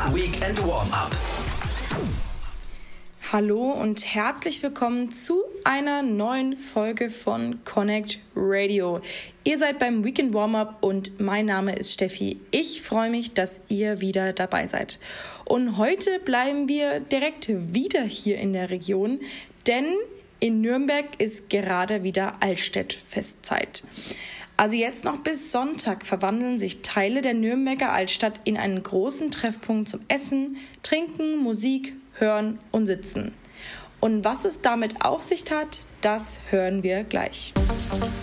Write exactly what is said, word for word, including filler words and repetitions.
Warm-Up. Weekend Warm-Up. Hallo und herzlich willkommen zu einer neuen Folge von Connect Radio. Ihr seid beim Weekend Warm-Up und mein Name ist Steffi. Ich freue mich, dass ihr wieder dabei seid. Und heute bleiben wir direkt wieder hier in der Region, denn in Nürnberg ist gerade wieder Altstädt-Festzeit. Also jetzt noch bis Sonntag verwandeln sich Teile der Nürnberger Altstadt in einen großen Treffpunkt zum Essen, Trinken, Musik, Hören und Sitzen. Und was es damit auf sich hat, das hören wir gleich.